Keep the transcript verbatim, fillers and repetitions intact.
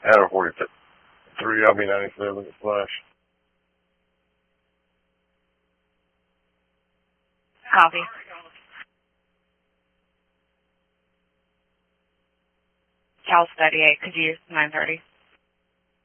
Adam forty-three, I'll be ninety-seven at Flash. Copy. Cal thirty-eight, could you use nine thirty?